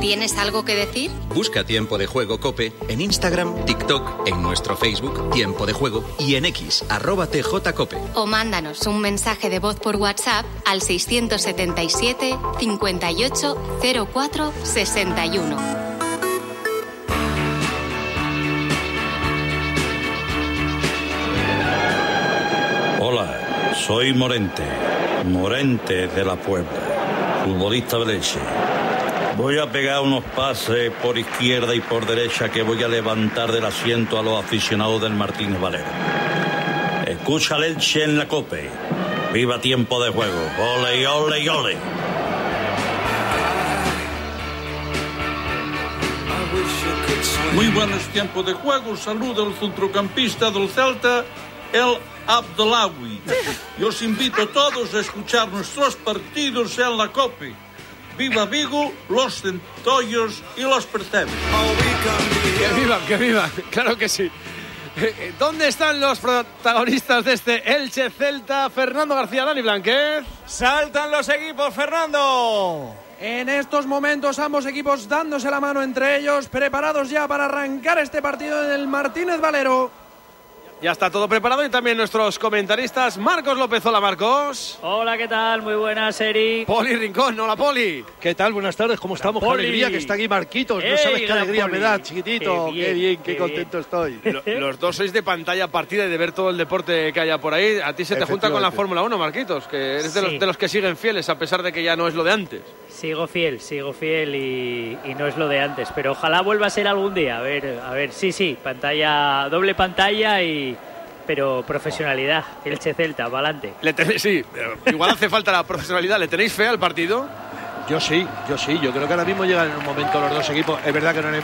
¿Tienes algo que decir? Busca Tiempo de Juego COPE en Instagram, TikTok, en nuestro Facebook Tiempo de Juego y en X, @TJCope. O mándanos un mensaje de voz por WhatsApp al 677 58 04 61. Hola, soy Morente de la Puebla, futbolista de Leche. Voy a pegar unos pases por izquierda y por derecha que voy a levantar del asiento a los aficionados del Martínez Valero. Escucha Leche en la COPE. ¡Viva Tiempo de Juego! ¡Ole, ole, ole! Muy buenos Tiempos de Juego. Saluda el centrocampista del Celta, el Abdelawi. Y os invito a todos a escuchar nuestros partidos en la COPE. ¡Viva Vigo, los centollos y los percebes! ¡Que vivan! ¡Claro que sí! ¿Dónde están los protagonistas de este Elche Celta? Fernando García, Dani Blanquez. ¡Saltan los equipos, Fernando! En estos momentos ambos equipos dándose la mano entre ellos, preparados ya para arrancar este partido en el Martínez Valero. Ya está todo preparado y también nuestros comentaristas. Marcos López, hola Marcos. Hola, ¿qué tal? Muy buenas, Eri. Poli Rincón, hola Poli. ¿Qué tal? Buenas tardes, ¿cómo estamos? Qué alegría que está aquí Marquitos. No sabes qué alegría me da, chiquitito. Qué bien, qué contento estoy. Los dos sois de pantalla partida y de ver todo el deporte que haya por ahí. A ti se te junta con la Fórmula 1, Marquitos, que eres de los que siguen fieles a pesar de que ya no es lo de antes. Sigo fiel y no es lo de antes, pero ojalá vuelva a ser algún día. A ver, sí, pantalla, doble pantalla pero profesionalidad, Elche Celta, para adelante. Sí, igual hace falta la profesionalidad. ¿Le tenéis fe al partido? Yo sí, yo creo que ahora mismo llegan en un momento los dos equipos. Es verdad que no